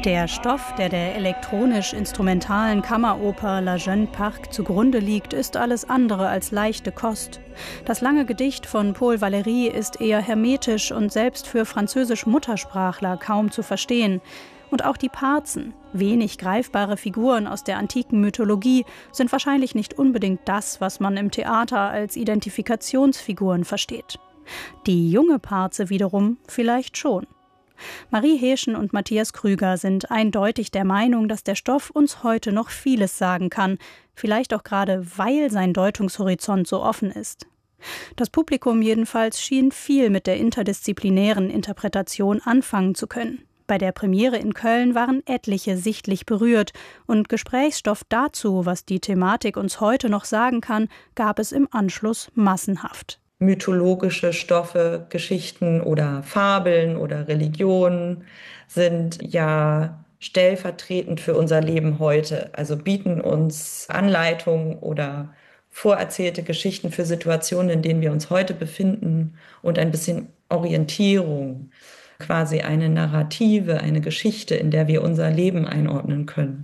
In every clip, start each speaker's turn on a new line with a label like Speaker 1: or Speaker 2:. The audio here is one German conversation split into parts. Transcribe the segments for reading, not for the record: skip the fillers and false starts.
Speaker 1: Der Stoff, der elektronisch-instrumentalen Kammeroper La Jeune Parc zugrunde liegt, ist alles andere als leichte Kost. Das lange Gedicht von Paul Valéry ist eher hermetisch und selbst für französisch-Muttersprachler kaum zu verstehen. Und auch die Parzen, wenig greifbare Figuren aus der antiken Mythologie, sind wahrscheinlich nicht unbedingt das, was man im Theater als Identifikationsfiguren versteht. Die junge Parze wiederum vielleicht schon. Marie Heeschen und Matthias Krüger sind eindeutig der Meinung, dass der Stoff uns heute noch vieles sagen kann, vielleicht auch gerade, weil sein Deutungshorizont so offen ist. Das Publikum jedenfalls schien viel mit der interdisziplinären Interpretation anfangen zu können. Bei der Premiere in Köln waren etliche sichtlich berührt und Gesprächsstoff dazu, was die Thematik uns heute noch sagen kann, gab es im Anschluss massenhaft.
Speaker 2: Mythologische Stoffe, Geschichten oder Fabeln oder Religionen sind ja stellvertretend für unser Leben heute. Also bieten uns Anleitungen oder vorerzählte Geschichten für Situationen, in denen wir uns heute befinden und ein bisschen Orientierung, quasi eine Narrative, eine Geschichte, in der wir unser Leben einordnen können.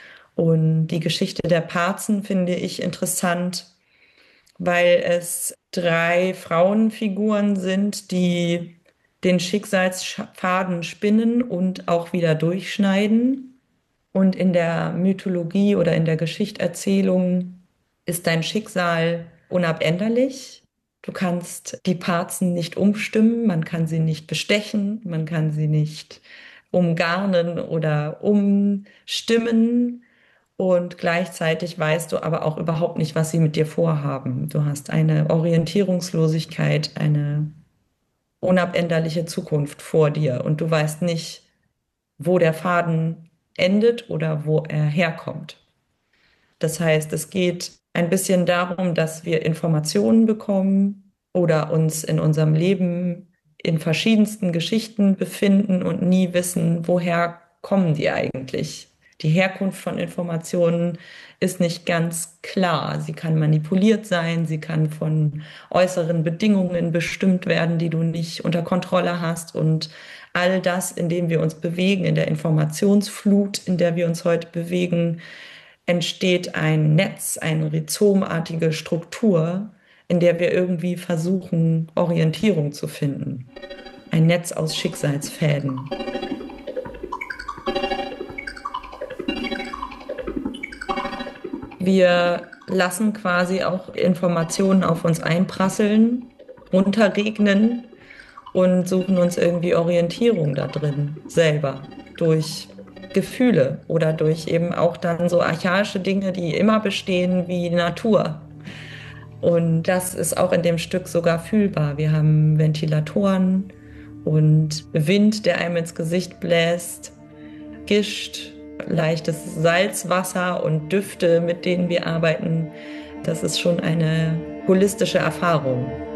Speaker 2: Und die Geschichte der Parzen finde ich interessant, weil es 3 Frauenfiguren sind, die den Schicksalsfaden spinnen und auch wieder durchschneiden. Und in der Mythologie oder in der Geschichterzählung ist dein Schicksal unabänderlich. Du kannst die Parzen nicht umstimmen, man kann sie nicht bestechen, man kann sie nicht umgarnen oder umstimmen. Und gleichzeitig weißt du aber auch überhaupt nicht, was sie mit dir vorhaben. Du hast eine Orientierungslosigkeit, eine unabänderliche Zukunft vor dir und du weißt nicht, wo der Faden endet oder wo er herkommt. Das heißt, es geht ein bisschen darum, dass wir Informationen bekommen oder uns in unserem Leben in verschiedensten Geschichten befinden und nie wissen, woher kommen die eigentlich. Die Herkunft von Informationen ist nicht ganz klar. Sie kann manipuliert sein, sie kann von äußeren Bedingungen bestimmt werden, die du nicht unter Kontrolle hast. Und all das, in dem wir uns bewegen, in der Informationsflut, in der wir uns heute bewegen, entsteht ein Netz, eine rhizomartige Struktur, in der wir irgendwie versuchen, Orientierung zu finden. Ein Netz aus Schicksalsfäden. Wir lassen quasi auch Informationen auf uns einprasseln, runterregnen und suchen uns irgendwie Orientierung da drin selber durch Gefühle oder durch eben auch dann so archaische Dinge, die immer bestehen, wie Natur. Und das ist auch in dem Stück sogar fühlbar. Wir haben Ventilatoren und Wind, der einem ins Gesicht bläst, Gischt, leichtes Salzwasser und Düfte, mit denen wir arbeiten. Das ist schon eine holistische Erfahrung.